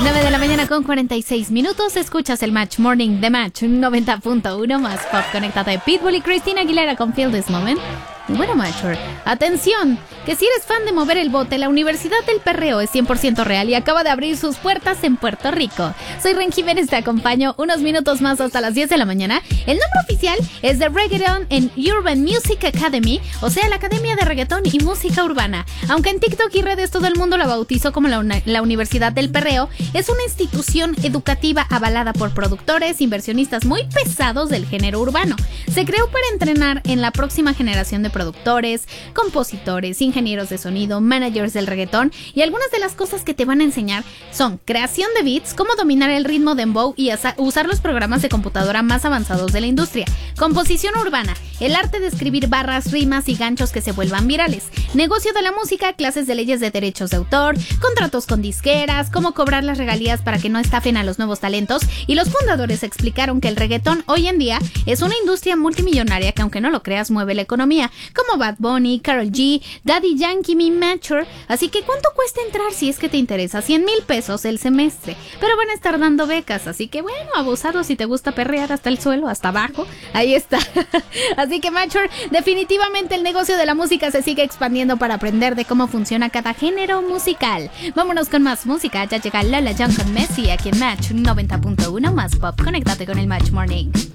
9 de la mañana con 46 minutos. Escuchas el Match Morning de Match 90.1 más pop. Conéctate de Pitbull y Christina Aguilera con Feel This Moment. Bueno, Matcher, atención, que si eres fan de mover el bote, la Universidad del Perreo es 100% real y acaba de abrir sus puertas en Puerto Rico. Soy Ren Jiménez, te acompaño unos minutos más hasta las 10 de la mañana. El nombre oficial es The Reggaeton and Urban Music Academy, o sea, la Academia de Reggaetón y Música Urbana. Aunque en TikTok y redes todo el mundo la bautizó como la Universidad del Perreo, es una institución educativa avalada por productores, inversionistas muy pesados del género urbano. Se creó para entrenar en la próxima generación de productores, compositores, ingenieros de sonido, managers del reggaetón, y algunas de las cosas que te van a enseñar son creación de beats, cómo dominar el ritmo dembow y usar los programas de computadora más avanzados de la industria, composición urbana, el arte de escribir barras, rimas y ganchos que se vuelvan virales, negocio de la música, clases de leyes de derechos de autor, contratos con disqueras, cómo cobrar las regalías para que no estafen a los nuevos talentos, y los fundadores explicaron que el reggaetón hoy en día es una industria multimillonaria que, aunque no lo creas, mueve la economía, como Bad Bunny, Karol G, Daddy Yankee, Mi Mature. Así que ¿cuánto cuesta entrar si es que te interesa? 100,000 pesos el semestre, pero van a estar dando becas, así que bueno, abusado si te gusta perrear hasta el suelo, hasta abajo, ahí está. Así que Mature, definitivamente el negocio de la música se sigue expandiendo para aprender de cómo funciona cada género musical. Vámonos con más música, ya llega Lola Young con Messi aquí en Match 90.1 más pop. Conéctate con el Match Morning.